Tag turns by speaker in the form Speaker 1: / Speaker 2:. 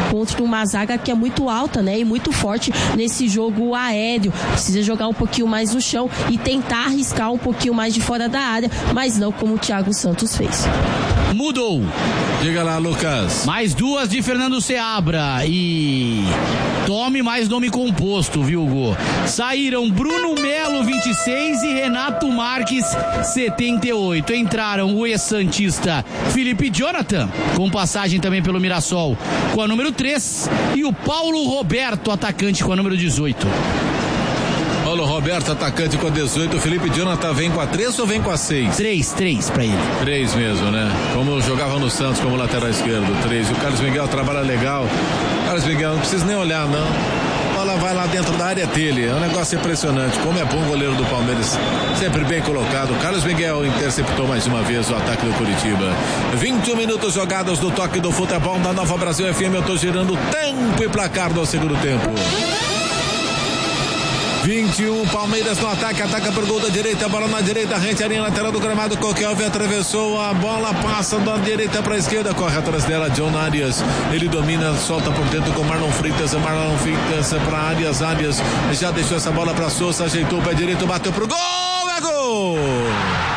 Speaker 1: contra uma zaga que é muito alta, né? E muito forte nesse jogo aéreo. Precisa jogar um pouquinho mais no chão e tentar arriscar um pouquinho mais de fora da área, mas não como o Thiago Santos fez.
Speaker 2: Mudou.
Speaker 3: Diga lá, Lucas.
Speaker 2: Mais duas de Fernando Seabra e tome mais nome composto, viu, Hugo? Saíram Bruno Melo, 26 e Renato Marques, 78. Entraram o ex-santista Felipe Jonathan, com passagem também pelo Mirassol, com a número 3, e o Paulo Roberto, atacante, com a número 18.
Speaker 3: Paulo Roberto, atacante com a 18. O Felipe Jonathan vem com a 3 ou vem com a 6?
Speaker 2: 3 pra ele.
Speaker 3: 3 mesmo, né? Como jogava no Santos como lateral esquerdo, 3. E o Carlos Miguel trabalha legal. Carlos Miguel, não precisa nem olhar, não. A bola vai lá dentro da área dele. É um negócio impressionante. Como é bom o goleiro do Palmeiras. Sempre bem colocado. Carlos Miguel interceptou mais uma vez o ataque do Curitiba. 21 minutos jogados do toque do futebol da Nova Brasil FM. Eu tô girando tempo e placar do segundo tempo. 21, Palmeiras no ataque, ataca por gol da direita, bola na direita, rente a linha lateral do gramado, Coquelve atravessou a bola, passa da direita para a esquerda, corre atrás dela, John Arias, ele domina, solta por dentro com Marlon Freitas para Arias já deixou essa bola para Souza, ajeitou o pé direito, bateu pro gol, é gol!